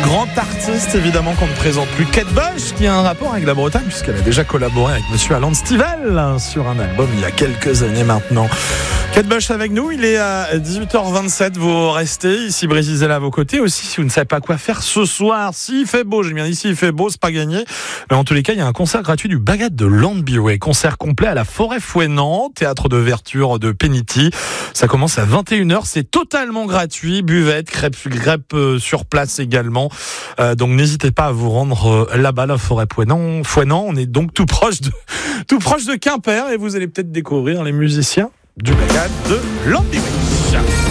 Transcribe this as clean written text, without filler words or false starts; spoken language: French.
grand artiste évidemment qu'on ne présente plus, Kate Bush, qui a un rapport avec la Bretagne puisqu'elle a déjà collaboré avec monsieur Alan Stivell sur un album il y a quelques années maintenant. Kate Bush avec nous, il est à 18h27, vous restez ici, Brésil à vos côtés aussi si vous ne savez pas quoi faire ce soir. S'il fait beau, j'ai bien dit s'il fait beau, c'est pas gagné. Mais en tous les cas, il y a un concert gratuit du Bagat de Landbiway, concert complet à la Forêt Fouennant, théâtre de Verture de Penity. Ça commence à 21h, c'est totalement gratuit, buvette, crêpes sur place également. Donc n'hésitez pas à vous rendre là-bas, la Forêt Fouennant. On est donc tout proche de Quimper et vous allez peut-être découvrir les musiciens du Bagat de Landbiway.